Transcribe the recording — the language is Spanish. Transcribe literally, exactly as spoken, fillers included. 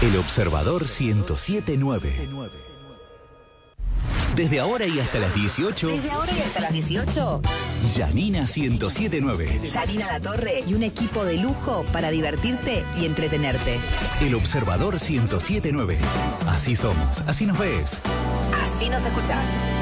El Observador ciento siete nueve. Desde ahora y hasta las dieciocho. Desde ahora y hasta las dieciocho. Janina ciento siete nueve. Janina Latorre y un equipo de lujo para divertirte y entretenerte. El Observador ciento siete nueve. Así somos, así nos ves. Así nos escuchás.